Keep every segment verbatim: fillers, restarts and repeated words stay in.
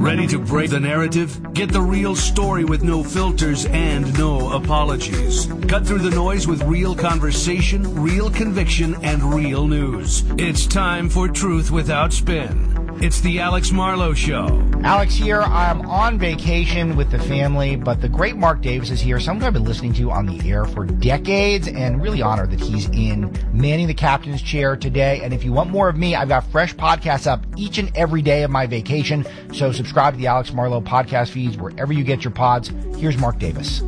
Ready to break the narrative? Get the real story with no filters and no apologies. Cut through the noise with real conversation, real conviction, and real news. It's time for Truth Without Spin. It's the Alex Marlowe Show. Alex here. I'm on vacation with the family, but the great Mark Davis is here, someone I've been listening to on the air for decades, and really honored that he's in manning the captain's chair today. And if you want more of me, I've got fresh podcasts up each and every day of my vacation, so subscribe to the Alex Marlowe podcast feeds wherever you get your pods. Here's Mark Davis.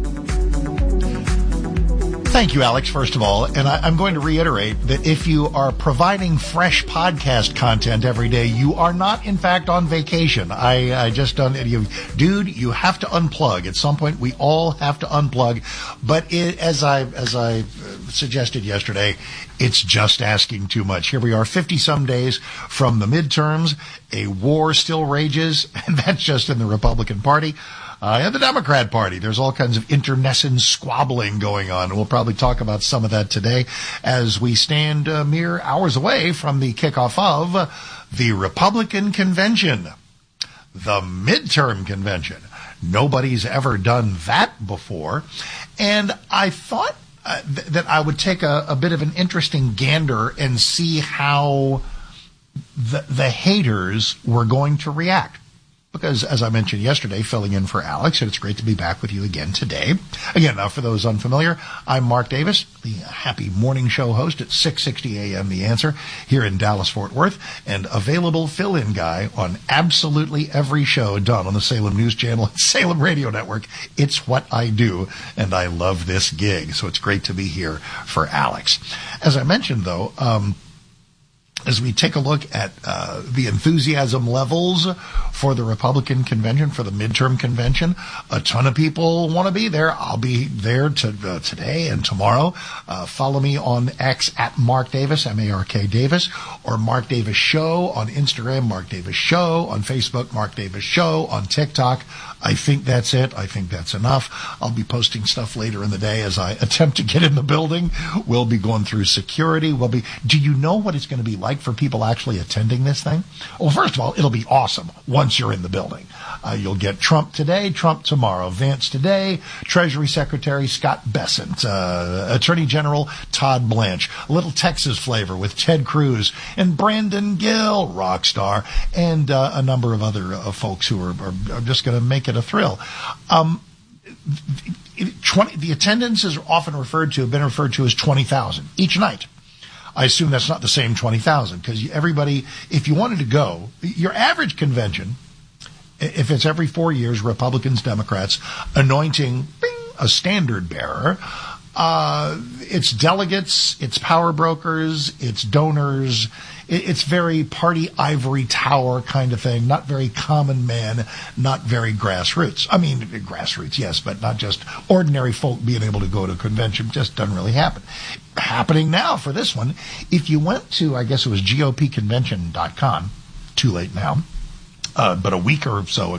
Thank you, Alex, first of all. And I, I'm going to reiterate that if you are providing fresh podcast content every day, you are not, in fact, on vacation. I, I just don't, you, dude, you have to unplug. At some point, we all have to unplug. But it, as I, as I suggested yesterday, it's just asking too much. Here we are, fifty-some days from the midterms. A war still rages, and that's just in the Republican Party. Uh, and the Democrat Party. There's all kinds of internecine squabbling going on. We'll probably talk about some of that today as we stand uh, mere hours away from the kickoff of the Republican Convention, the midterm convention. Nobody's ever done that before. And I thought uh, th- that I would take a, a bit of an interesting gander and see how the, the haters were going to react. Because, as I mentioned yesterday, filling in for Alex, and it's great to be back with you again today. Again, now for those unfamiliar, I'm Mark Davis, the happy morning show host at six sixty a.m. The Answer here in Dallas-Fort Worth, and available fill-in guy on absolutely every show done on the Salem News Channel and Salem Radio Network. It's what I do, and I love this gig, so it's great to be here for Alex. As I mentioned, though, um, as we take a look at uh, the enthusiasm levels for the Republican convention, for the midterm convention, a ton of people want to be there. I'll be there to, uh, today and tomorrow. Uh, follow me on X at Mark Davis, M A R K Davis, or Mark Davis Show on Instagram, Mark Davis Show on Facebook, Mark Davis Show on TikTok. I think that's it. I think that's enough. I'll be posting stuff later in the day as I attempt to get in the building. We'll be going through security. We'll be. Do you know what it's going to be like for people actually attending this thing? Well, first of all, it'll be awesome once you're in the building. Uh, you'll get Trump today, Trump tomorrow, Vance today, Treasury Secretary Scott Bessent, uh, Attorney General Todd Blanche, a little Texas flavor with Ted Cruz and Brandon Gill, rock star, and uh, a number of other uh, folks who are, are, are just going to make it a thrill. Um, twenty, the attendance is often referred to, have been referred to as twenty thousand each night. I assume that's not the same twenty thousand because everybody, if you wanted to go, your average convention, if it's every four years, Republicans, Democrats, anointing bing, a standard bearer, uh, it's delegates, it's power brokers, it's donors, it's very party ivory tower kind of thing, not very common man, not very grassroots. I mean, grassroots, yes, but not just ordinary folk being able to go to a convention. Just doesn't really happen. Happening now for this one. If you went to, I guess it was G O P convention dot com, too late now, uh, but a week or so ago,